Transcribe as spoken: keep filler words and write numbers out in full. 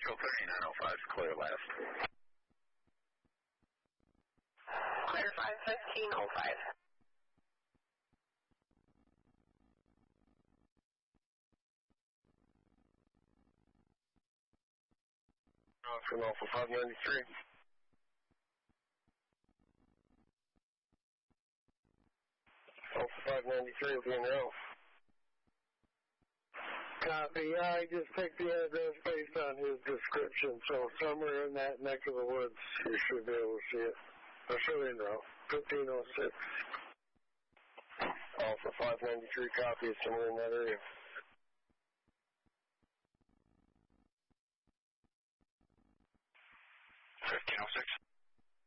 Central thirty-nine oh five, clear last. Clear five fifteen oh five. From Alpha five ninety-three. Alpha five ninety-three will be in now. Copy. Yeah, I just picked the address based on his description, so somewhere in that neck of the woods you should be able to see it. I'll show you now. fifteen oh six. Alpha five ninety-three, copy. It's somewhere in that area. fifteen oh six.